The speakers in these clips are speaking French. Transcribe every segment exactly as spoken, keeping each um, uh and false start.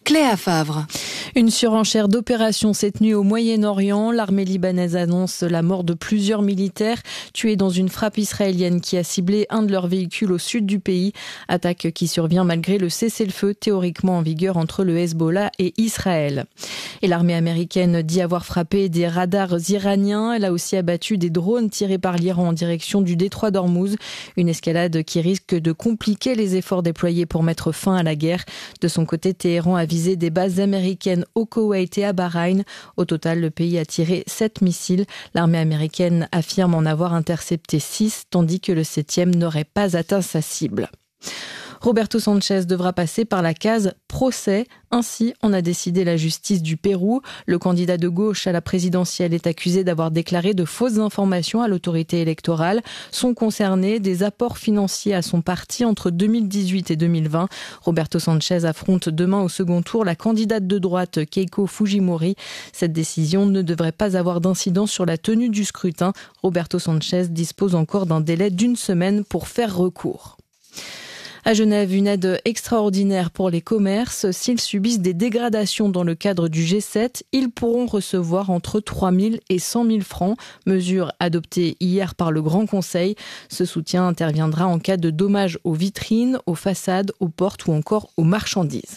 Cléa Favre. Une surenchère d'opérations cette nuit au Moyen-Orient. L'armée libanaise annonce la mort de plusieurs militaires tués dans une frappe israélienne qui a ciblé un de leurs véhicules au sud du pays. Attaque qui survient malgré le cessez-le-feu théoriquement en vigueur entre le Hezbollah et Israël. Et l'armée américaine dit avoir frappé des radars iraniens. Elle a aussi abattu des drones tirés par l'Iran en direction du détroit d'Ormuz. Une escalade qui risque de compliquer les efforts déployés pour mettre fin à la guerre. De son côté, Téhéran a visé des bases américaines au Koweït et à Bahreïn. Au total, le pays a tiré sept missiles. L'armée américaine affirme en avoir intercepté six, tandis que le septième n'aurait pas atteint sa cible. Roberto Sanchez devra passer par la case procès. Ainsi en a décidé la justice du Pérou. Le candidat de gauche à la présidentielle est accusé d'avoir déclaré de fausses informations à l'autorité électorale. Sont concernés des apports financiers à son parti entre deux mille dix-huit et deux mille vingt. Roberto Sanchez affronte demain au second tour la candidate de droite Keiko Fujimori. Cette décision ne devrait pas avoir d'incidence sur la tenue du scrutin. Roberto Sanchez dispose encore d'un délai d'une semaine pour faire recours. À Genève, une aide extraordinaire pour les commerces. S'ils subissent des dégradations dans le cadre du G sept, ils pourront recevoir entre trois mille et cent mille francs. Mesure adoptée hier par le Grand Conseil. Ce soutien interviendra en cas de dommages aux vitrines, aux façades, aux portes ou encore aux marchandises.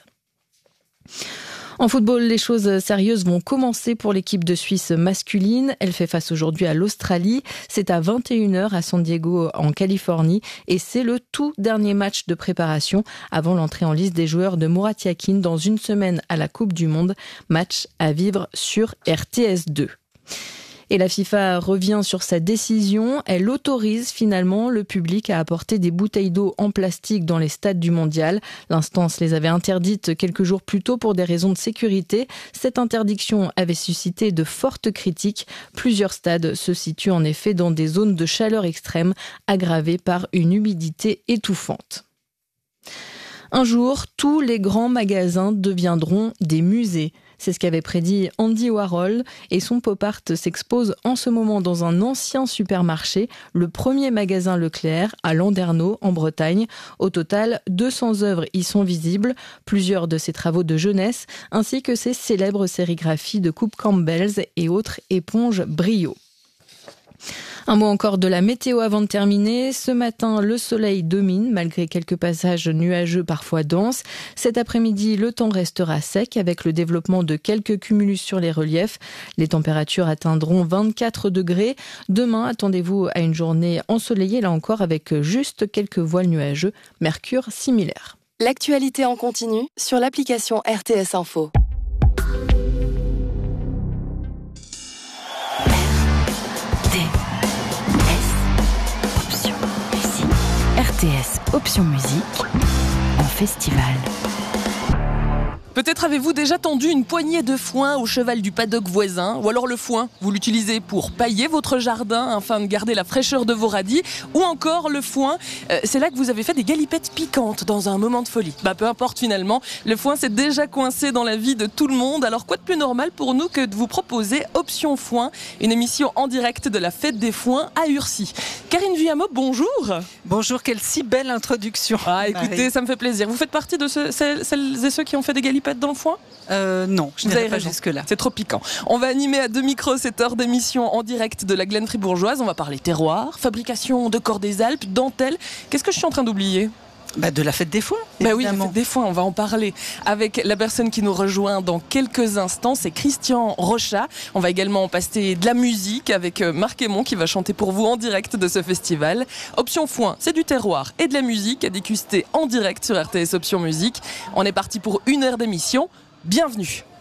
En football, les choses sérieuses vont commencer pour l'équipe de Suisse masculine. Elle fait face aujourd'hui à l'Australie. C'est à vingt et une heures à San Diego en Californie et c'est le tout dernier match de préparation avant l'entrée en liste des joueurs de Murat Yakin dans une semaine à la Coupe du Monde. Match à vivre sur R T S deux. Et la FIFA revient sur sa décision. Elle autorise finalement le public à apporter des bouteilles d'eau en plastique dans les stades du mondial. L'instance les avait interdites quelques jours plus tôt pour des raisons de sécurité. Cette interdiction avait suscité de fortes critiques. Plusieurs stades se situent en effet dans des zones de chaleur extrême aggravées par une humidité étouffante. Un jour, tous les grands magasins deviendront des musées. C'est ce qu'avait prédit Andy Warhol et son pop art s'expose en ce moment dans un ancien supermarché, le premier magasin Leclerc à Landerneau en Bretagne. Au total, deux cents œuvres y sont visibles, plusieurs de ses travaux de jeunesse ainsi que ses célèbres sérigraphies de Coupe Campbell's et autres éponges Brio. Un mot encore de la météo avant de terminer. Ce matin, le soleil domine malgré quelques passages nuageux parfois denses. Cet après-midi, le temps restera sec avec le développement de quelques cumulus sur les reliefs. Les températures atteindront vingt-quatre degrés. Demain, attendez-vous à une journée ensoleillée, là encore avec juste quelques voiles nuageux. Mercure similaire. L'actualité en continu sur l'application R T S Info. R T S Option Musique en festival. Peut-être avez-vous déjà tendu une poignée de foin au cheval du paddock voisin, ou alors le foin, vous l'utilisez pour pailler votre jardin afin de garder la fraîcheur de vos radis, ou encore le foin, euh, c'est là que vous avez fait des galipettes piquantes dans un moment de folie. Bah peu importe finalement, le foin c'est déjà coincé dans la vie de tout le monde, alors quoi de plus normal pour nous que de vous proposer Option Foin, une émission en direct de la fête des foins à Urcy. Karine Vuillamot, bonjour. Bonjour, quelle si belle introduction. Ah écoutez, Marie. Ça me fait plaisir. Vous faites partie de ce, celles, celles et ceux qui ont fait des galipettes dans le foin ? euh, Non, je n'irai pas jusque-là. C'est trop piquant. On va animer à deux micros cette heure d'émission en direct de la Glen Fribourgeoise. On va parler terroir, fabrication de corps des Alpes, dentelle. Qu'est-ce que je suis en train d'oublier ? Bah de la fête des foins. Bah oui, la fête des foins, on va en parler avec la personne qui nous rejoint dans quelques instants, c'est Christian Rochat. On va également passer de la musique avec Marc Aymon qui va chanter pour vous en direct de ce festival. Option Foin, c'est du terroir et de la musique à déguster en direct sur R T S Option Musique. On est parti pour une heure d'émission. Bienvenue.